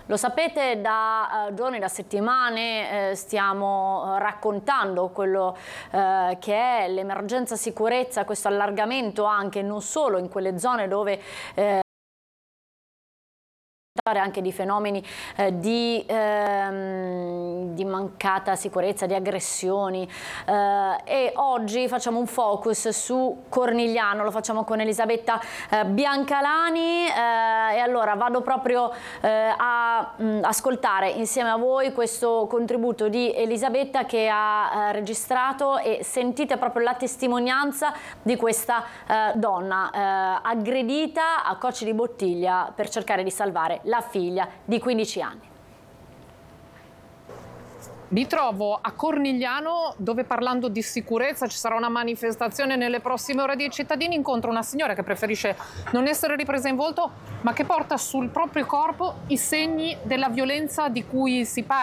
Lo sapete, da giorni, da settimane stiamo raccontando quello che è l'emergenza sicurezza, questo allargamento anche non solo in quelle zone dove anche di fenomeni di mancata sicurezza, di aggressioni, e oggi facciamo un focus su Cornigliano, lo facciamo con Elisabetta Biancalani, e allora vado proprio a ascoltare insieme a voi questo contributo di Elisabetta che ha registrato, e sentite proprio la testimonianza di questa donna aggredita a cocci di bottiglia per cercare di salvare la figlia di 15 anni. Mi trovo a Cornigliano, dove, parlando di sicurezza, ci sarà una manifestazione nelle prossime ore dei cittadini. Incontro una signora che preferisce non essere ripresa in volto, ma che porta sul proprio corpo i segni della violenza di cui si parla.